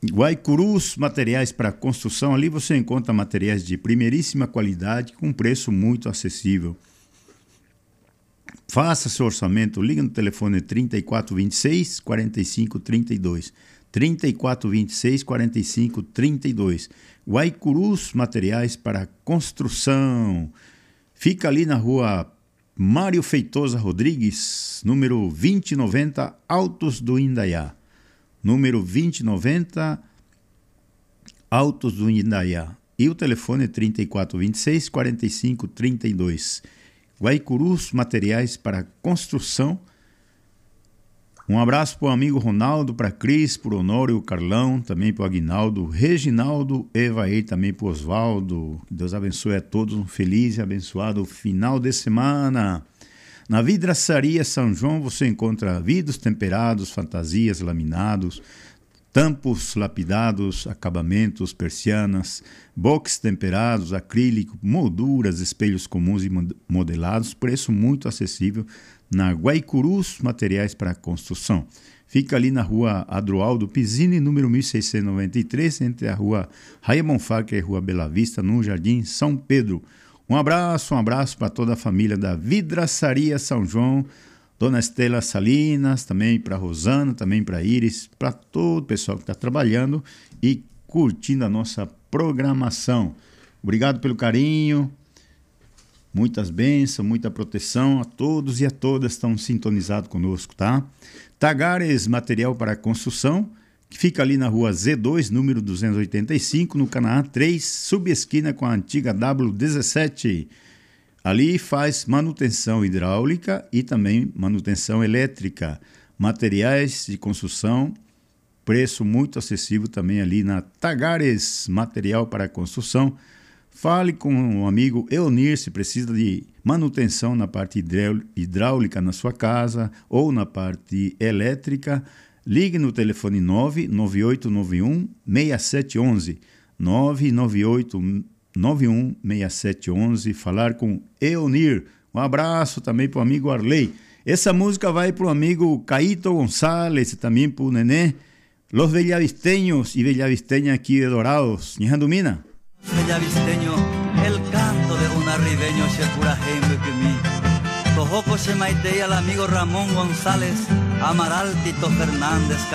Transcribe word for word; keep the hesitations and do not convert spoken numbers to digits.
Guaicurus Materiais para Construção. Ali você encontra materiais de primeiríssima qualidade com preço muito acessível. Faça seu orçamento, liga no telefone trinta e quatro, vinte e seis, quarenta e cinco, trinta e dois. trinta e quatro, vinte e seis, quarenta e cinco, trinta e dois. Guaicurus Materiais para Construção. Fica ali na rua Mário Feitosa Rodrigues, número vinte e noventa, Altos do Indaiá. Número vinte e noventa, Altos do Indaiá. E o telefone é trinta e quatro, vinte e seis, quarenta e cinco, trinta e dois. Guaicurus Materiais para Construção. Um abraço para o amigo Ronaldo, para Cris, para o Honório, o Carlão, também para o Aguinaldo, Reginaldo, Evair, também para o Osvaldo. Deus abençoe a todos, um feliz e abençoado final de semana. Na Vidraçaria São João você encontra vidros temperados, fantasias, laminados, tampos lapidados, acabamentos, persianas, box temperados, acrílico, molduras, espelhos comuns e modelados, preço muito acessível na Guaicurus Materiais para Construção. Fica ali na rua Adroaldo Pizzini, número mil seiscentos e noventa e três, entre a rua Raia Bonfá e a rua Bela Vista, no Jardim São Pedro. Um abraço, um abraço para toda a família da Vidraçaria São João, Dona Estela Salinas, também para Rosana, também para Iris, para todo o pessoal que está trabalhando e curtindo a nossa programação. Obrigado pelo carinho, muitas bênçãos, muita proteção a todos e a todas que estão sintonizados conosco, tá? Tagares Material para Construção, que fica ali na rua Z dois, número duzentos e oitenta e cinco, no Canaã três, subesquina com a antiga W dezessete. Ali faz manutenção hidráulica e também manutenção elétrica. Materiais de construção, preço muito acessível também ali na Tagares Material para Construção. Fale com o amigo Eonir se precisa de manutenção na parte hidráulica na sua casa ou na parte elétrica. Ligue no telefone nove nove oito nove um, seis sete um um, nove nove oito nove um, seis sete um um, falar com Eonir. Um abraço também para o amigo Arley. Essa música vai para o amigo Caíto Gonçalves, também para o Nenê, Los Bellavisteños y Bellavisteñas aquí de Dorados. Nihandumina. Bellavisteño, el canto de un arribeño se cura gente que mí. Tojoco se maitei al amigo Ramón González, Amaral Tito Fernández.